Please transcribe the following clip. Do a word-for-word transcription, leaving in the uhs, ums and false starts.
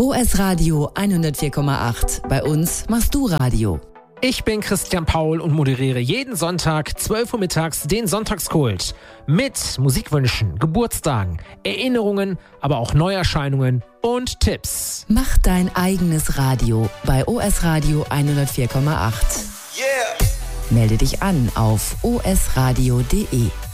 O S Radio hundertvier Komma acht. Bei uns machst du Radio. Ich bin Christian Paul und moderiere jeden Sonntag zwölf Uhr mittags den Sonntagskult. Mit Musikwünschen, Geburtstagen, Erinnerungen, aber auch Neuerscheinungen und Tipps. Mach dein eigenes Radio bei O S Radio hundertvier Komma acht. Yeah. Melde dich an auf o s radio punkt d e.